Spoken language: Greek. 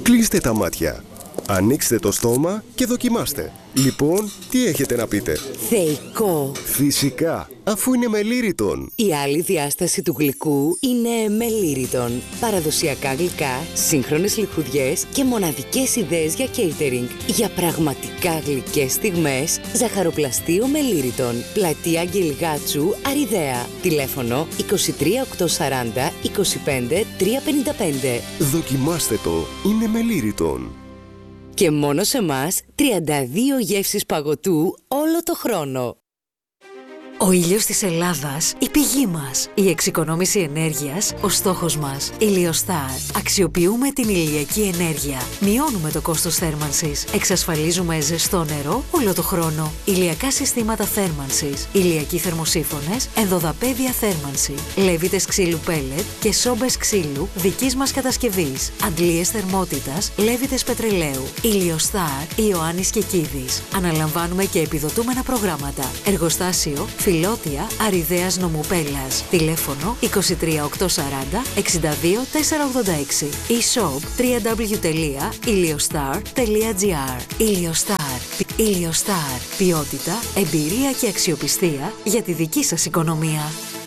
Κλείστε τα μάτια. Ανοίξτε το στόμα και δοκιμάστε. Λοιπόν, τι έχετε να πείτε? Θεϊκό. Φυσικά, αφού είναι με Lyriton. Η άλλη διάσταση του γλυκού είναι με Lyriton. Παραδοσιακά γλυκά, σύγχρονες λιχουδιές και μοναδικές ιδέες για catering. Για πραγματικά γλυκές στιγμές, ζαχαροπλαστείο με Lyriton. Πλατεία Αγγελγάτσου, Αριδαία. Τηλέφωνο 23 840 25 355. Δοκιμάστε το, είναι με Lyriton. Και μόνο σε εμάς 32 γεύσεις παγωτού όλο το χρόνο. Ο ήλιος της Ελλάδας, η πηγή μας. Η εξοικονόμηση ενέργειας, ο στόχος μας. Ηλιοστάρ. Αξιοποιούμε την ηλιακή ενέργεια. Μειώνουμε το κόστος θέρμανσης. Εξασφαλίζουμε ζεστό νερό όλο το χρόνο. Ηλιακά συστήματα θέρμανσης. Ηλιακοί θερμοσύφωνες, ενδοδαπέδια θέρμανση. Λέβητες ξύλου πέλετ και σόμπες ξύλου δικής μας κατασκευής. Αντλίες θερμότητας, λέβητες πετρελαίου. Ηλιοστάρ, Ιωάννης και Κίδης. Αναλαμβάνουμε και επιδοτούμενα προγράμματα. Εργοστάσιο Φιλότια, Αριδαίας νομού Πέλλας. Τηλέφωνο 23 840 62 486. E-shop www.iliostar.gr. Iliostar. Iliostar. Ποιότητα, εμπειρία και αξιοπιστία για τη δική σας οικονομία.